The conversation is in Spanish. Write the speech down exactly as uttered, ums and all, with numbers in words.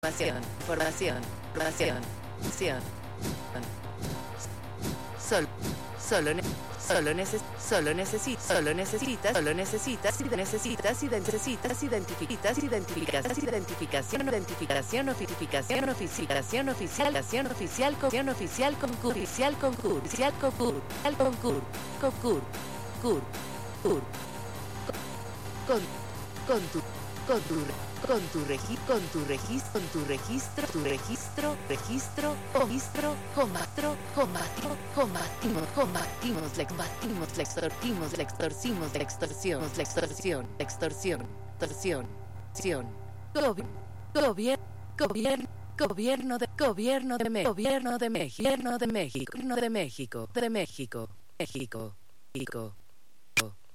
Información, información, información, información. Sol, solo, ne, solo, neces, solo necesitas, solo necesitas, solo necesitas, y necesitas, y necesitas, identificas, identificas, identificación, identificación, notificación, notificación oficial, acción oficial, acción oficial, concur, oficial, concur, oficial, concur, al concur, concur, cur, cur, con, con tu, con tu, con tu regi, con tu registro, con tu registro, tu registro, registro, registro, comatro, comatro, combatimos, combatimos, le combatimos, le extortimos, le extorsimos, le extorsión, le extorsión, extorsión, extorsión, extorsión, gobierno, gobierno, gobierno de, gobierno de México, gobierno de México, gobierno de México, gobierno de México, de México, México, México.